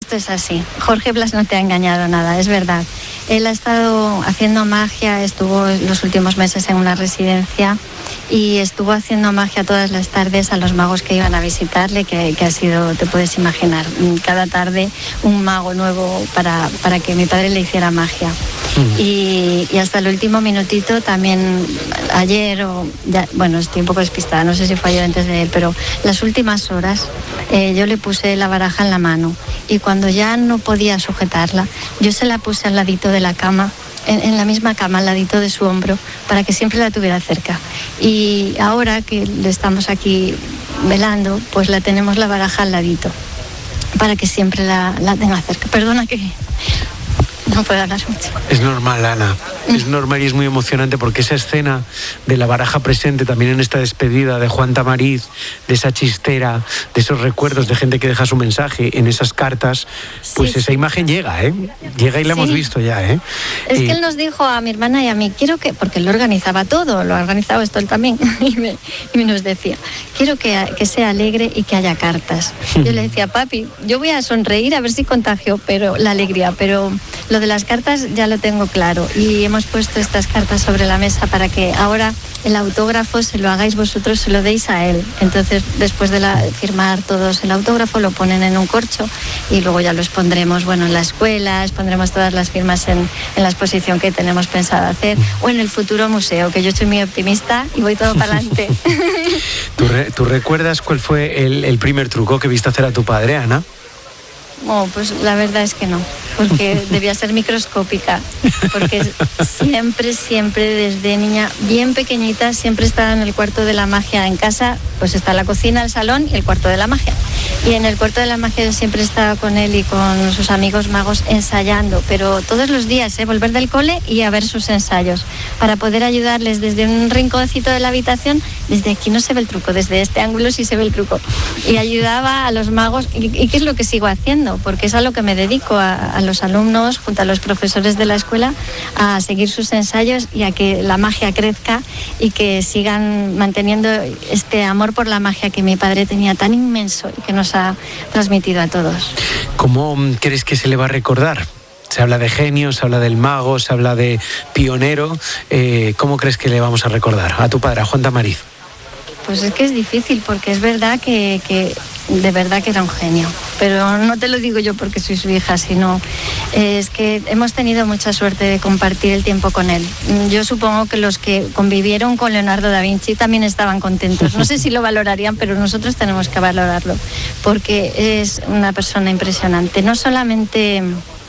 Esto es así. Jorge Blas no te ha engañado nada, es verdad. Él ha estado haciendo magia, estuvo los últimos meses en una residencia y estuvo haciendo magia todas las tardes a los magos que iban a visitarle, que ha sido, te puedes imaginar, cada tarde un mago nuevo para que mi padre le hiciera magia. Y hasta el último minutito también, ayer, estoy un poco despistada, no sé si fue ayer antes de él, pero las últimas horas yo le puse la baraja en la mano y cuando ya no podía sujetarla, yo se la puse al ladito de la cama, en la misma cama, al ladito de su hombro, para que siempre la tuviera cerca. Y ahora que le estamos aquí velando, pues la tenemos la baraja al ladito, para que siempre la tenga cerca. Perdona que no puedo hablar mucho. Es normal, Ana. Es normal y es muy emocionante porque esa escena de la baraja presente también en esta despedida de Juan Tamariz, de esa chistera, de esos recuerdos de gente que deja su mensaje en esas cartas, pues sí, esa imagen llega, ¿eh? Llega y la hemos visto ya, ¿eh? Es que él nos dijo a mi hermana y a mí, porque él lo organizaba todo, lo ha organizado esto él también, y nos decía, quiero que sea alegre y que haya cartas. Yo le decía, papi, yo voy a sonreír a ver si contagio la alegría, pero lo de las cartas ya lo tengo claro y hemos puesto estas cartas sobre la mesa para que ahora el autógrafo se lo hagáis vosotros, se lo deis a él. Entonces, después de firmar todos el autógrafo, lo ponen en un corcho y luego ya los pondremos, en la escuela, pondremos todas las firmas en la exposición que tenemos pensado hacer o en el futuro museo, que yo soy muy optimista y voy todo para adelante. ¿Tú recuerdas cuál fue el primer truco que viste hacer a tu padre, Ana? Pues la verdad es que no, porque debía ser microscópica, porque siempre desde niña bien pequeñita siempre estaba en el cuarto de la magia. En casa pues está la cocina, el salón y el cuarto de la magia, y en el cuarto de la magia yo siempre estaba con él y con sus amigos magos ensayando, pero todos los días, volver del cole y a ver sus ensayos para poder ayudarles desde un rinconcito de la habitación. Desde aquí no se ve el truco, desde este ángulo sí se ve el truco, y ayudaba a los magos y qué es lo que sigo haciendo, porque es a lo que me dedico, a los alumnos junto a los profesores de la escuela, a seguir sus ensayos y a que la magia crezca y que sigan manteniendo este amor por la magia que mi padre tenía tan inmenso y que nos ha transmitido a todos. ¿Cómo crees que se le va a recordar? Se habla de genio, se habla del mago, se habla de pionero. ¿Cómo crees que le vamos a recordar a tu padre, a Juan Tamariz? Pues es que es difícil, porque es verdad que de verdad que era un genio. Pero no te lo digo yo porque soy su hija, sino es que hemos tenido mucha suerte de compartir el tiempo con él. Yo supongo que los que convivieron con Leonardo da Vinci también estaban contentos. No sé si lo valorarían, pero nosotros tenemos que valorarlo, porque es una persona impresionante. No solamente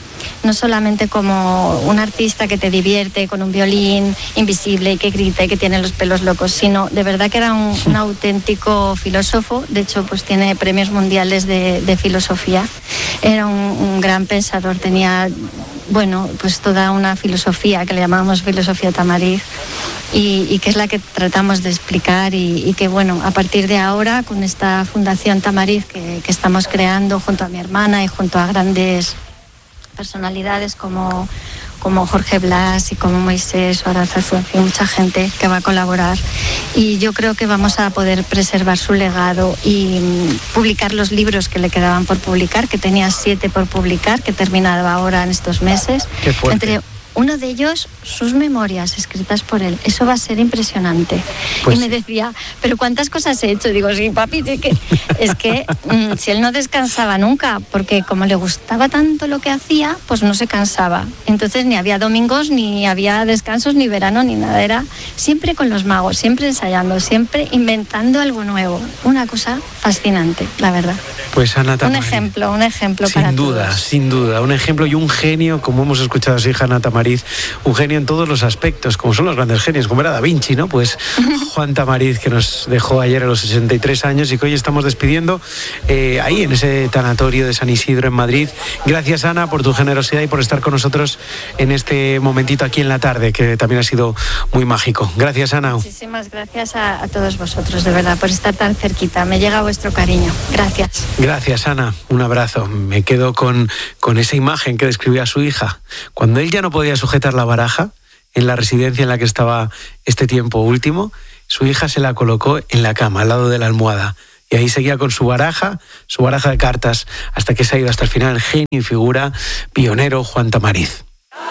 como un artista que te divierte con un violín invisible y que grita y que tiene los pelos locos, sino de verdad que era un auténtico filósofo. De hecho, pues tiene premios mundiales de filosofía. Era un gran pensador, tenía pues toda una filosofía que le llamábamos filosofía Tamariz y que es la que tratamos de explicar y que a partir de ahora, con esta Fundación Tamariz que estamos creando junto a mi hermana y junto a grandes personalidades como Jorge Blas y como Moisés o Aranzazu, en fin, mucha gente que va a colaborar, y yo creo que vamos a poder preservar su legado y publicar los libros que le quedaban por publicar, que tenía 7 por publicar, que terminaba ahora en estos meses. Qué fuerte. Entre uno de ellos, sus memorias escritas por él. Eso va a ser impresionante. Pues y me decía, ¿pero cuántas cosas he hecho? Digo, sí, papi, es que si él no descansaba nunca, porque como le gustaba tanto lo que hacía, pues no se cansaba. Entonces ni había domingos, ni había descansos, ni verano, ni nada. Era siempre con los magos, siempre ensayando, siempre inventando algo nuevo. Una cosa fascinante, la verdad. Pues Ana Tamariz. Un ejemplo para todos. Sin duda, un ejemplo y un genio, como hemos escuchado a su hija Ana Tamariz, un genio en todos los aspectos, como son los grandes genios, como era Da Vinci, ¿no? Pues Juan Tamariz, que nos dejó ayer a los 63 años y que hoy estamos despidiendo ahí en ese tanatorio de San Isidro en Madrid. Gracias, Ana, por tu generosidad y por estar con nosotros en este momentito aquí en la tarde, que también ha sido muy mágico. Gracias, Ana. Muchísimas gracias a todos vosotros, de verdad, por estar tan cerquita. Me llega vuestro cariño. Gracias. Gracias, Ana. Un abrazo. Me quedo con esa imagen que describía a su hija. Cuando él ya no podía sujetar la baraja en la residencia en la que estaba este tiempo último, su hija se la colocó en la cama, al lado de la almohada, Y ahí seguía con su baraja de cartas, hasta que se ha ido hasta el final, genio y figura, pionero Juan Tamariz.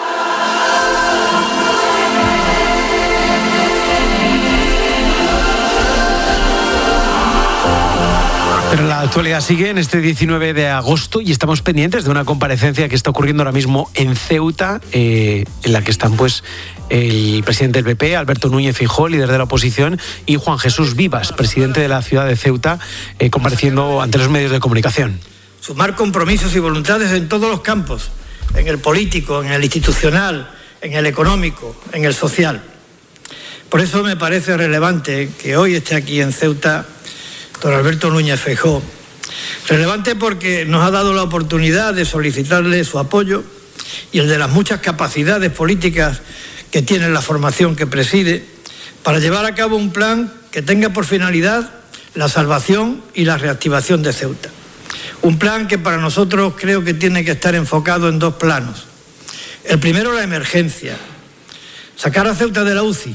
Pero la actualidad sigue en este 19 de agosto y estamos pendientes de una comparecencia que está ocurriendo ahora mismo en Ceuta, en la que están pues el presidente del PP, Alberto Núñez Feijóo, líder de la oposición, y Juan Jesús Vivas, presidente de la ciudad de Ceuta, compareciendo ante los medios de comunicación. Sumar compromisos y voluntades en todos los campos, en el político, en el institucional, en el económico, en el social. Por eso me parece relevante que hoy esté aquí en Ceuta don Alberto Núñez Feijóo. Relevante porque nos ha dado la oportunidad de solicitarle su apoyo y el de las muchas capacidades políticas que tiene la formación que preside para llevar a cabo un plan que tenga por finalidad la salvación y la reactivación de Ceuta. Un plan que para nosotros creo que tiene que estar enfocado en dos planos. El primero, la emergencia, sacar a Ceuta de la UCI,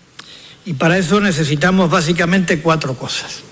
y para eso necesitamos básicamente 4 cosas.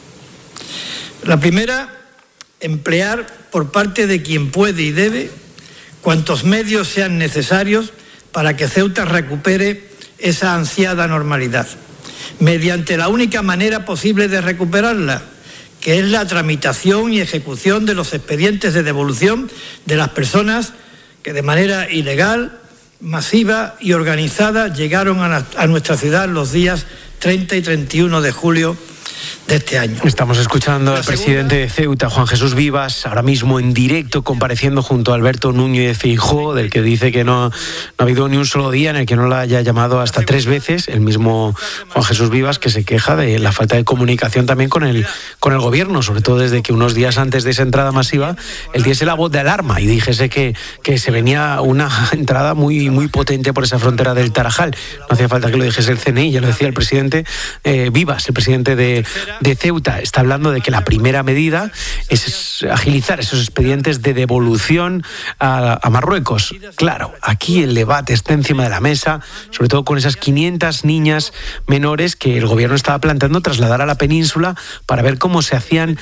La primera, emplear por parte de quien puede y debe cuantos medios sean necesarios para que Ceuta recupere esa ansiada normalidad, mediante la única manera posible de recuperarla, que es la tramitación y ejecución de los expedientes de devolución de las personas que de manera ilegal, masiva y organizada llegaron a nuestra ciudad los días 30 y 31 de julio de este año. Estamos escuchando al presidente de Ceuta, Juan Jesús Vivas, ahora mismo en directo, compareciendo junto a Alberto Núñez Feijóo, del que dice que no ha habido ni un solo día en el que no la haya llamado hasta 3 veces, el mismo Juan Jesús Vivas, que se queja de la falta de comunicación también con el gobierno, sobre todo desde que unos días antes de esa entrada masiva, él diese la voz de alarma y dijese que se venía una entrada muy, muy potente por esa frontera del Tarajal. No hacía falta que lo dijese el CNI, ya lo decía el presidente Vivas, el presidente de Ceuta. Está hablando de que la primera medida es agilizar esos expedientes de devolución a Marruecos. Claro, aquí el debate está encima de la mesa, sobre todo con esas 500 niñas menores que el gobierno estaba planteando trasladar a la península para ver cómo se hacían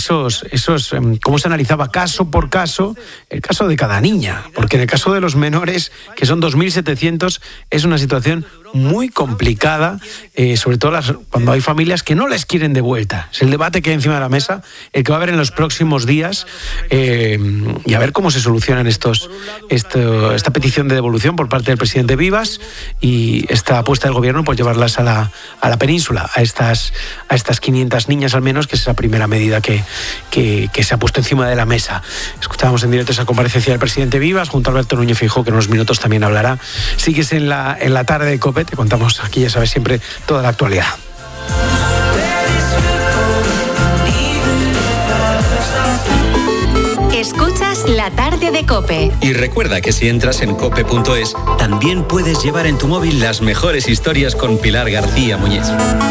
cómo se analizaba caso por caso el caso de cada niña, porque en el caso de los menores, que son 2.700, es una situación muy complicada, sobre todo cuando hay familias que no les quieren de vuelta. Es el debate que hay encima de la mesa, el que va a haber en los próximos días, y a ver cómo se solucionan esta petición de devolución por parte del presidente Vivas y esta apuesta del gobierno por llevarlas a la península, a estas 500 niñas al menos, que es esa primera medida que se ha puesto encima de la mesa. Escuchábamos en directo esa comparecencia del presidente Vivas junto a Alberto Núñez Feijóo, que en unos minutos también hablará. Sigues en la tarde de COPE, te contamos aquí, ya sabes, siempre toda la actualidad. Escuchas La Tarde de COPE. Y recuerda que si entras en cope.es, también puedes llevar en tu móvil las mejores historias con Pilar García Muñiz.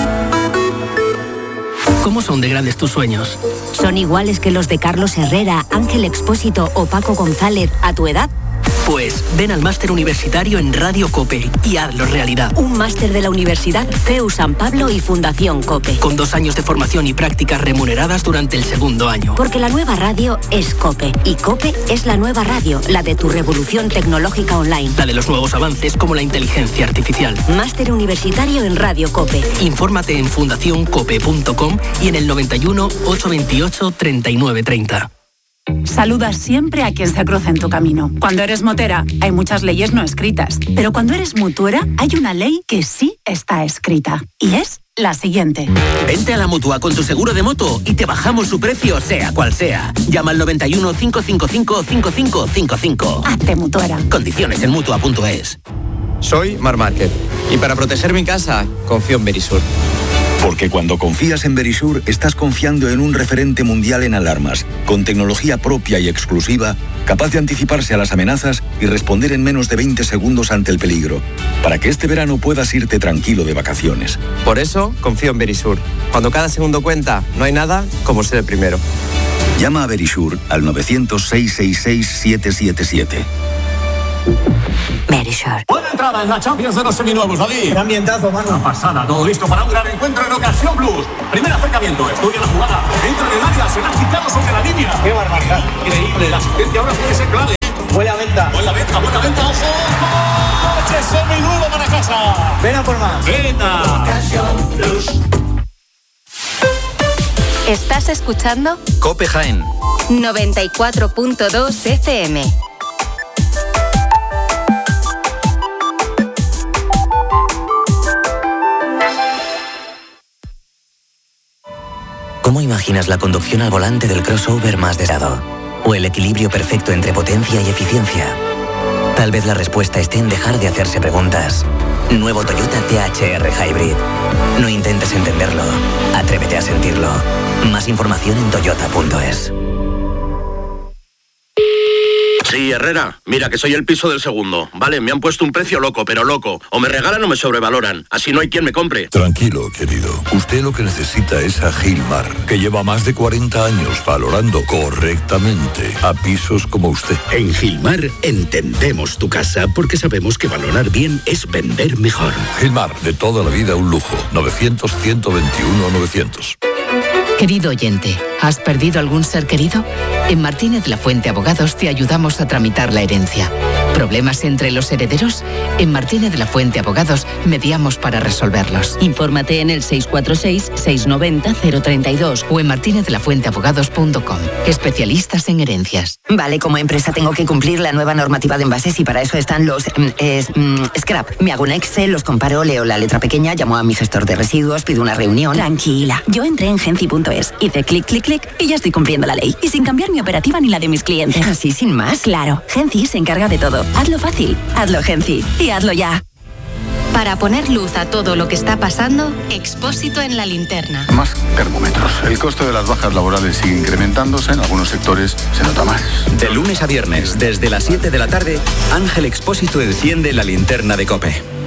¿Cómo son de grandes tus sueños? ¿Son iguales que los de Carlos Herrera, Ángel Expósito o Paco González a tu edad? Pues ven al máster universitario en Radio COPE y hazlo realidad. Un máster de la Universidad CEU San Pablo y Fundación COPE. Con 2 años de formación y prácticas remuneradas durante el 2º año. Porque la nueva radio es COPE. Y COPE es la nueva radio, la de tu revolución tecnológica online. La de los nuevos avances como la inteligencia artificial. Máster universitario en Radio COPE. Infórmate en fundacioncope.com y en el 91 828 3930. Saluda siempre a quien se cruza en tu camino. Cuando eres motera, hay muchas leyes no escritas. Pero cuando eres mutuera, hay una ley que sí está escrita. Y es la siguiente. Vente a la Mutua con tu seguro de moto y te bajamos su precio, sea cual sea. Llama al 91 555 5555. Hazte mutuera. Condiciones en Mutua.es. Soy Mar Márquez y para proteger mi casa confío en Verisur. Porque cuando confías en Verisur, estás confiando en un referente mundial en alarmas, con tecnología propia y exclusiva, capaz de anticiparse a las amenazas y responder en menos de 20 segundos ante el peligro, para que este verano puedas irte tranquilo de vacaciones. Por eso confío en Verisur. Cuando cada segundo cuenta, no hay nada como ser el primero. Llama a Verisur al 900 666 777. Verisure. Buena entrada en la Champions de los seminuevos, David. Qué ambientazo, mano. Una pasada, todo listo para un gran encuentro en Ocasión Plus. Primer acercamiento, estudia la jugada. Entra en el área, se la ha quitado sobre la línea. Qué barbaridad. Increíble, la asistencia ahora puede ser clave. Buena venta. Buena venta, ojo. Coche seminuevo para casa. Ven a por más. Venta. Ocasión Plus. ¿Estás escuchando? COPE Jaén 94.2 FM. ¿Cómo imaginas la conducción al volante del crossover más deseado? ¿O el equilibrio perfecto entre potencia y eficiencia? Tal vez la respuesta esté en dejar de hacerse preguntas. Nuevo Toyota THR Hybrid. No intentes entenderlo. Atrévete a sentirlo. Más información en toyota.es. Sí, Herrera, mira que soy el piso del segundo. Vale, me han puesto un precio loco, pero loco. O me regalan o me sobrevaloran. Así no hay quien me compre. Tranquilo, querido. Usted lo que necesita es a Gilmar, que lleva más de 40 años valorando correctamente a pisos como usted. En Gilmar entendemos tu casa porque sabemos que valorar bien es vender mejor. Gilmar, de toda la vida un lujo. 900-121-900. Querido oyente, ¿has perdido algún ser querido? En Martínez La Fuente Abogados te ayudamos a tramitar la herencia. ¿Problemas entre los herederos? En Martínez La Fuente Abogados mediamos para resolverlos. Infórmate en el 646-690-032 o en martinezlafuenteabogados.com. Especialistas en herencias. Vale, como empresa tengo que cumplir la nueva normativa de envases y para eso están los scrap. Me hago un Excel, los comparo, leo la letra pequeña, llamo a mi gestor de residuos, pido una reunión. Tranquila, yo entré en Genci.es, hice clic, clic, clic y ya estoy cumpliendo la ley. Y sin cambiar mi operativa ni la de mis clientes. ¿Así sin más? Claro, Genci se encarga de todo. Hazlo fácil, hazlo Genci y hazlo ya. Para poner luz a todo lo que está pasando, Expósito en la linterna. Más termómetros. El coste de las bajas laborales sigue incrementándose, en algunos sectores se nota más. De lunes a viernes, desde las 7 de la tarde, Ángel Expósito enciende la linterna de COPE.